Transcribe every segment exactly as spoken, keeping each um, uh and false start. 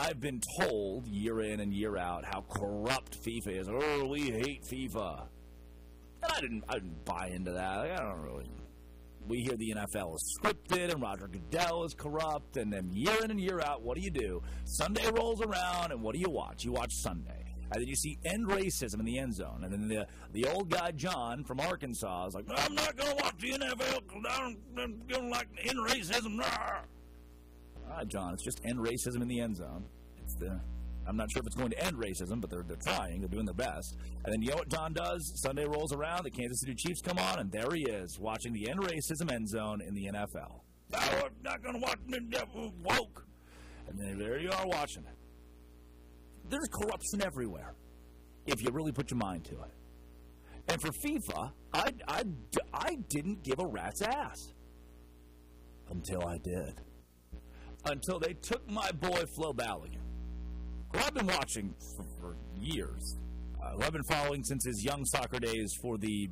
I've been told year in and year out how corrupt FIFA is. Oh, we hate FIFA. And I didn't, I didn't buy into that. Like, I don't really. We hear the N F L is scripted and Roger Goodell is corrupt. And then year in and year out, what do you do? Sunday rolls around, and what do you watch? You watch Sunday. And then you see end racism in the end zone. And then the the old guy, John, from Arkansas, is like, I'm not going to watch the N F L because I don't, don't like end racism. Nah. All right, John, it's just end racism in the end zone. It's the, I'm not sure if it's going to end racism, but they're, they're trying. They're doing their best. And then you know what John does? Sunday rolls around, the Kansas City Chiefs come on, and there he is, watching the end racism end zone in the N F L. Oh, I'm not going to watch the woke. And then there you are watching it. There's corruption everywhere, if you really put your mind to it. And for FIFA, I, I, I didn't give a rat's ass. Until I did. Until they took my boy Flo Balogun, who I've been watching for, for years. Uh, who I've been following since his young soccer days for the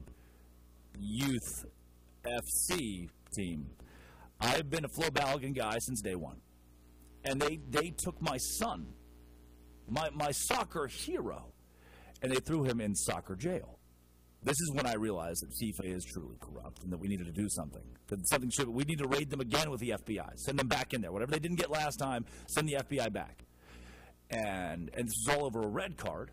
Youth F C team. I've been a Flo Balogun guy since day one. And they, they took my son, My my soccer hero, and they threw him in soccer jail. This is when I realized that FIFA is truly corrupt and that we needed to do something. That something should we need to raid them again with the F B I, send them back in there. Whatever they didn't get last time, send the F B I back. And and this is all over a red card,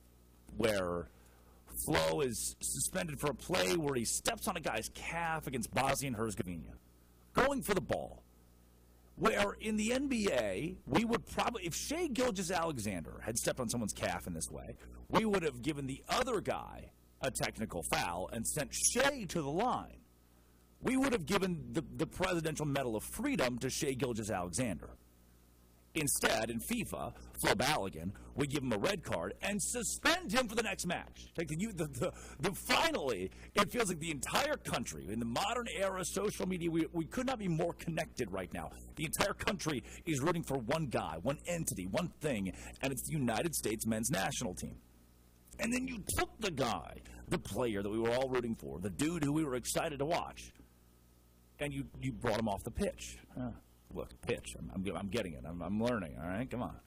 where Flo is suspended for a play where he steps on a guy's calf against Bosnia and Herzegovina, going for the ball. Where in the N B A, we would probably, if Shai Gilgeous-Alexander had stepped on someone's calf in this way, we would have given the other guy a technical foul and sent Shai to the line. We would have given the, the Presidential Medal of Freedom to Shai Gilgeous-Alexander. Instead, in FIFA, Flo Balogun would give him a red card and suspend him for the next match. Like the, the, the, the, finally, it feels like the entire country, in the modern era, social media, we, we could not be more connected right now. The entire country is rooting for one guy, one entity, one thing, and it's the United States men's national team. And then you took the guy, the player that we were all rooting for, the dude who we were excited to watch, and you, you brought him off the pitch. Huh. Look, pitch. I'm, I'm, I'm getting it. I'm, I'm learning, all right? Come on.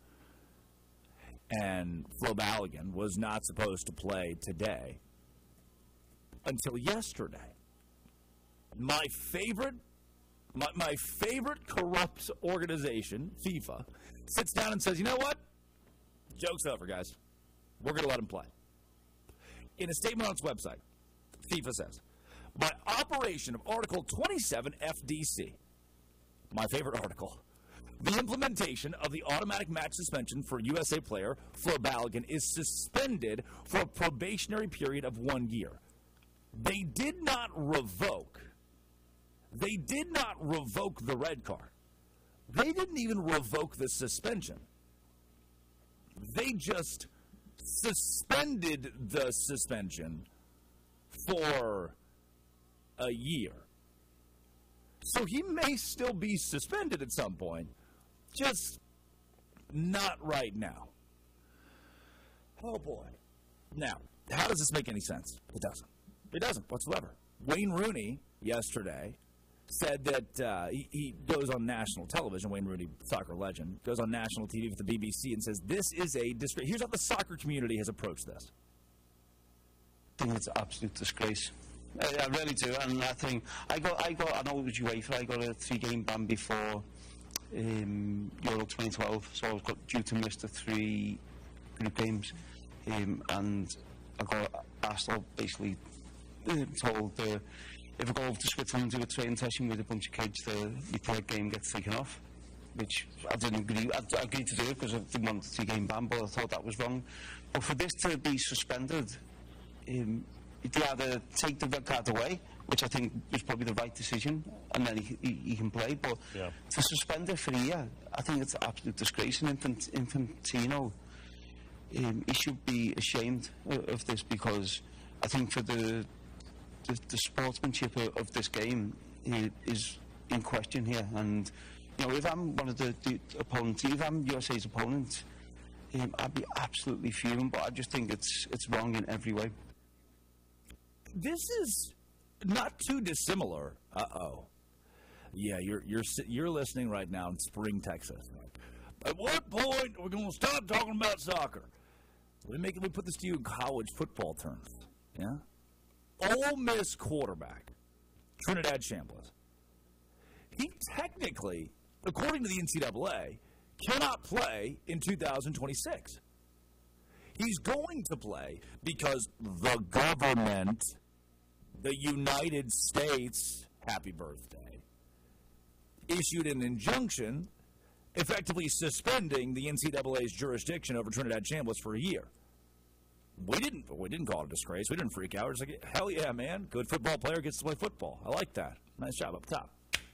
And Flo Balogun was not supposed to play today until yesterday. My favorite, my, my favorite corrupt organization, FIFA, sits down and says, you know what? Joke's over, guys. We're going to let him play. In a statement on its website, FIFA says, by operation of Article twenty-seven F D C, my favorite article, the implementation of the automatic match suspension for U S A player Flo Balogun is suspended for a probationary period of one year. They did not revoke. They did not revoke the red card. They didn't even revoke the suspension. They just suspended the suspension for a year. So he may still be suspended at some point, just not right now. Oh, boy. Now, how does this make any sense? It doesn't. It doesn't whatsoever. Wayne Rooney yesterday said that uh, he, he goes on national television, Wayne Rooney, soccer legend, goes on national T V with the B B C and says, this is a disgrace. Here's how the soccer community has approached this. I think it's an absolute disgrace. I, I really do, and I think I got, I got, I know it was UEFA. I got a three-game ban before um, Euro twenty twelve, so I was got due to miss the three group games, um, and I got asked, or basically uh, told, uh, if I go over to Switzerland and do a training session with a bunch of kids, the your third game gets taken off, which I didn't agree. I, I agreed to do it because I didn't want a three-game ban, but I thought that was wrong. But for this to be suspended, um, they either take the red card away, which I think is probably the right decision, and then he, he, he can play. But yeah. to suspend it for a year, I think it's an absolute disgrace. And Infant, Infantino, um, he should be ashamed of this, because I think for the the, the sportsmanship of, of this game is in question here. And you know, if I'm one of the, the opponents, if I'm U S A's opponent, um, I'd be absolutely fuming. But I just think it's it's wrong in every way. This is not too dissimilar. Uh-oh. Yeah, you're you're you're listening right now in Spring, Texas. At what point are we going to stop talking about soccer? Let me, make, let me put this to you in college football terms. Yeah? Ole Miss quarterback, Trinidad Chambliss. He technically, according to the N C double A, cannot play in two thousand twenty-six. He's going to play because the government, the United States, happy birthday, issued an injunction effectively suspending the N C double A's jurisdiction over Trinidad Chambliss for a year. We didn't we didn't call it a disgrace. We didn't freak out. It's like, hell yeah, man. Good football player gets to play football. I like that. Nice job up top.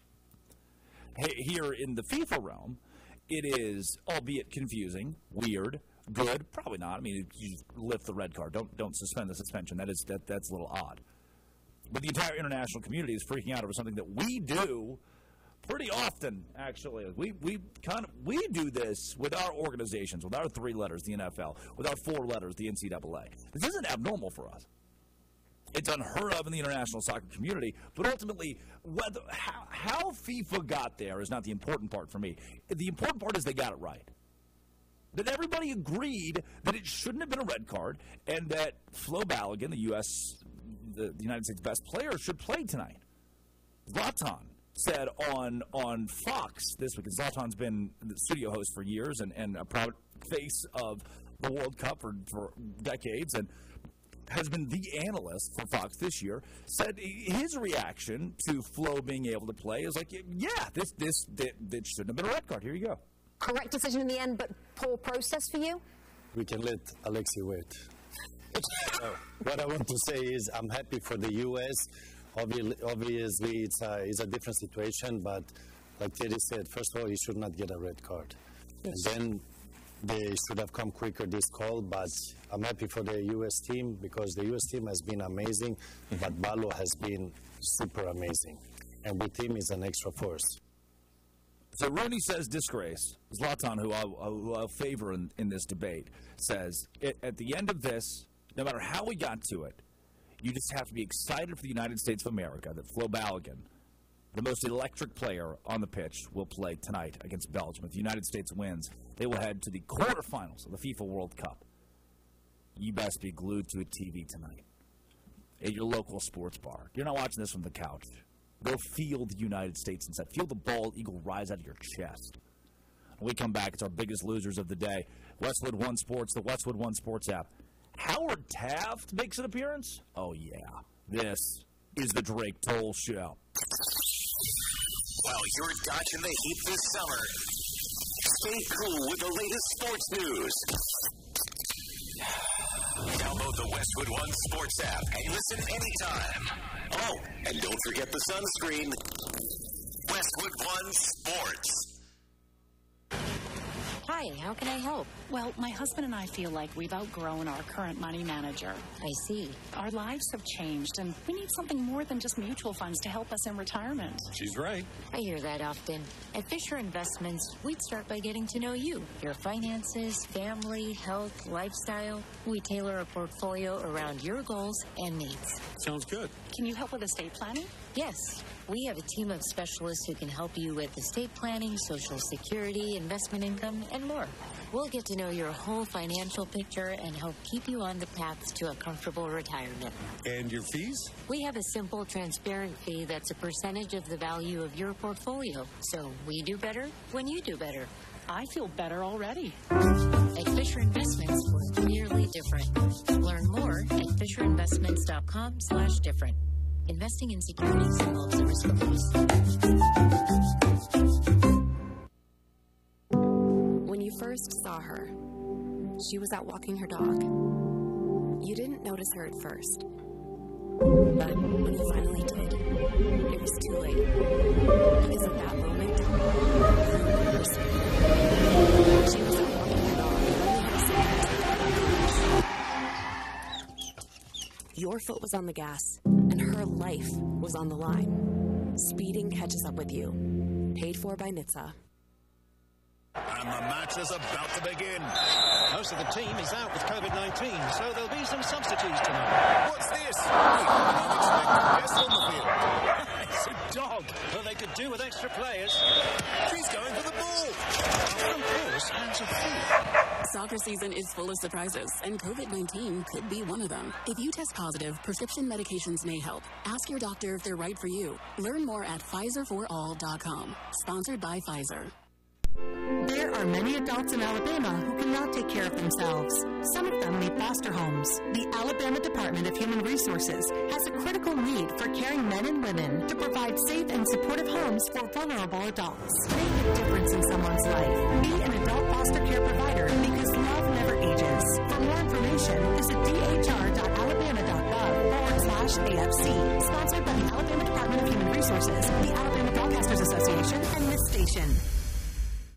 Here in the FIFA realm, it is, albeit confusing, weird, good, probably not. I mean, you just lift the red card. Don't don't suspend the suspension. That is that that's a little odd. But the entire international community is freaking out over something that we do pretty often, actually. We we kind of we do this with our organizations, with our three letters, the N F L, with our four letters, the N C double A. This isn't abnormal for us. It's unheard of in the international soccer community, but ultimately, whether how, how FIFA got there is not the important part for me. The important part is they got it right. That everybody agreed that it shouldn't have been a red card, and that Flo Balogun, the U S, the, the United States' best player, should play tonight. Zlatan said on on Fox this week, and Zlatan's been the studio host for years and, and a proud face of the World Cup for, for decades, and has been the analyst for Fox this year, said his reaction to Flo being able to play is like, yeah, this this this, this shouldn't have been a red card. Here you go. Correct decision in the end, but poor process for you? We can let Alexi wait. uh, what I want to say is I'm happy for the U S. Obviously, obviously it's, a, it's a different situation, but like Terry said, first of all, he should not get a red card. Yes. And then they should have come quicker, this call, but I'm happy for the U S team because the U S team has been amazing, mm-hmm. but Balo has been super amazing. And with him is an extra force. So Rooney says disgrace. Zlatan, who I'll, who I'll favor in, in this debate, says at the end of this, no matter how we got to it, you just have to be excited for the United States of America that Flo Balogun, the most electric player on the pitch, will play tonight against Belgium. If the United States wins, they will head to the quarterfinals of the FIFA World Cup. You best be glued to a T V tonight at your local sports bar. You're not watching this from the couch. Go feel the United States inside. Feel the bald eagle rise out of your chest. When we come back, it's our biggest losers of the day. Westwood One Sports, the Westwood One Sports app. Howard Taft makes an appearance? Oh, yeah. This is the Drake Toll Show. While you're dodging the heat this summer, stay cool with the latest sports news. Download the Westwood One Sports app and listen anytime. Oh, and don't forget the sunscreen. Westwood One Sports. Hi, how can I help? Well, my husband and I feel like we've outgrown our current money manager. I see. Our lives have changed, and we need something more than just mutual funds to help us in retirement. She's right. I hear that often. At Fisher Investments, we'd start by getting to know you, your finances, family, health, lifestyle. We tailor a portfolio around your goals and needs. Sounds good. Can you help with estate planning? Yes. We have a team of specialists who can help you with estate planning, social security, investment income, and more. We'll get to know your whole financial picture and help keep you on the path to a comfortable retirement. And your fees? We have a simple, transparent fee that's a percentage of the value of your portfolio. So we do better when you do better. I feel better already. At Fisher Investments, we're clearly different. Learn more at fisherinvestments.com slash different. Investing in securities involves the risk of loss. When you first saw her, she was out walking her dog. You didn't notice her at first. But when you finally did, it was too late. Because at that moment, you were scared. She was out walking her dog and only had a second to take that. Your foot was on the gas, and her life was on the line. Speeding catches up with you. Paid for by N H T S A. And the match is about to begin. Most of the team is out with COVID nineteen, so there'll be some substitutes tonight. What's this? Wait, an unexpected guest on the field. It's a dog that they could do with extra players. She's going for the ball. Of course, hands are free. Soccer season is full of surprises, and COVID nineteen could be one of them. If you test positive, prescription medications may help. Ask your doctor if they're right for you. Learn more at Pfizer for all dot com. Sponsored by Pfizer. There are many adults in Alabama who cannot take care of themselves. Some of them need foster homes. The Alabama Department of Human Resources has a critical need for caring men and women to provide safe and supportive homes for vulnerable adults. Make a difference in someone's life. Be an adult foster care provider because love never ages. For more information, visit d h r dot alabama dot gov forward slash A F C. Sponsored by the Alabama Department of Human Resources, the Alabama Broadcasters Association, and this station.